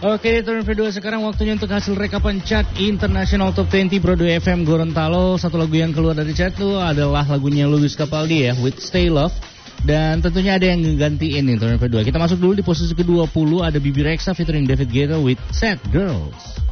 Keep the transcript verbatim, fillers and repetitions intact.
Oke, turn V dua sekarang waktunya untuk hasil rekapan chart International Top dua puluh Broadway F M Gorontalo. Satu lagu yang keluar dari chart itu adalah lagunya Lewis Capaldi ya, With Stay Love. Dan tentunya ada yang ngegantiin nih turn V dua. Kita masuk dulu di posisi ke dua puluh, ada Bibi Rexha featuring David Guetta with Sad Girls.